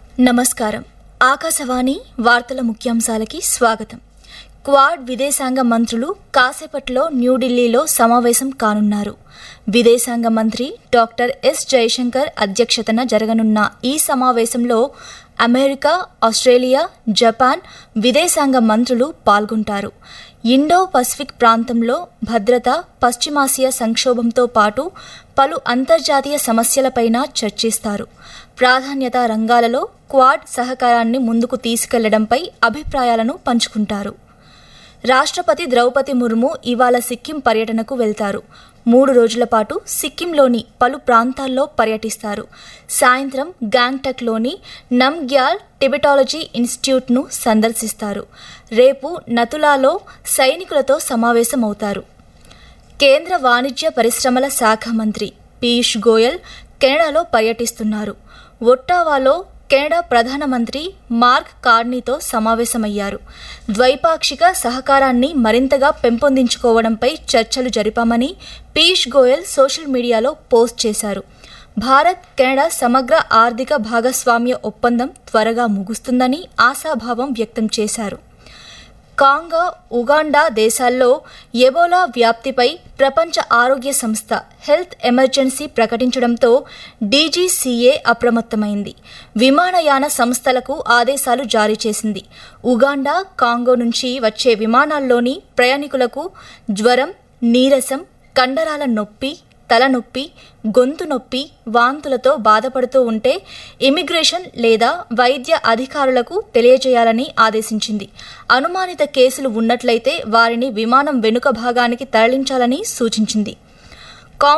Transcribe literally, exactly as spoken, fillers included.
నమస్కారం. ఆకాశవాణి వార్తల ముఖ్యాంశాలకి స్వాగతం. క్వాడ్ విదేశాంగ మంత్రులు కాసేపట్లో న్యూఢిల్లీలో సమావేశం కానున్నారు. విదేశాంగ మంత్రి డాక్టర్ ఎస్ జయశంకర్ అధ్యక్షతన జరగనున్న ఈ సమావేశంలో అమెరికా, ఆస్ట్రేలియా, జపాన్ విదేశాంగ మంత్రులు పాల్గొంటారు. ఇండో పసిఫిక్ ప్రాంతంలో భద్రత, పశ్చిమాసియా సంక్షోభంతో పాటు పలు అంతర్జాతీయ సమస్యలపైన చర్చిస్తారు. ప్రాధాన్యతా రంగాలలో క్వాడ్ సహకారాన్ని ముందుకు తీసుకెళ్లడంపై అభిప్రాయాలను పంచుకుంటారు. రాష్ట్రపతి ద్రౌపది ముర్ము ఇవాళ సిక్కిం పర్యటనకు వెళ్తారు. మూడు రోజుల పాటు సిక్కింలోని పలు ప్రాంతాల్లో పర్యటిస్తారు. సాయంత్రం గ్యాంగ్టక్లోని నమ్గ్యాల్ టిబెటాలజీ ఇన్స్టిట్యూట్ను సందర్శిస్తారు. రేపు నతులాలో సైనికులతో సమావేశమవుతారు. కేంద్ర వాణిజ్య పరిశ్రమల శాఖ మంత్రి పీయూష్ గోయల్ కెనడాలో పర్యటిస్తున్నారు. ఒట్టావాలో కెనడా ప్రధానమంత్రి మార్క్ కార్నీతో సమావేశమయ్యారు. ద్వైపాక్షిక సహకారాన్ని మరింతగా పెంపొందించుకోవడంపై చర్చలు జరిపామని పీయూష్ గోయల్ సోషల్ మీడియాలో పోస్ట్ చేశారు. భారత్ కెనడా సమగ్ర ఆర్థిక భాగస్వామ్య ఒప్పందం త్వరగా ముగుస్తుందని ఆశాభావం వ్యక్తం చేశారు. కాంగో, ఉగాండా దేశాల్లో ఎబోలా వ్యాప్తిపై ప్రపంచ ఆరోగ్య సంస్థ హెల్త్ ఎమర్జెన్సీ ప్రకటించడంతో డీజీసీఏ అప్రమత్తమైంది. విమానయాన సంస్థలకు ఆదేశాలు జారీ చేసింది. ఉగాండా, కాంగో నుంచి వచ్చే విమానాల్లోని ప్రయాణికులకు జ్వరం, నీరసం, కండరాల నొప్పి, తలనొప్పి, గొంతు నొప్పి, వాంతులతో బాధపడుతూ ఉంటే ఇమిగ్రేషన్ లేదా వైద్య అధికారులకు తెలియజేయాలని ఆదేశించింది. అనుమానిత కేసులు ఉన్నట్లయితే వారిని విమానం వెనుక భాగానికి తరలించాలని సూచించింది.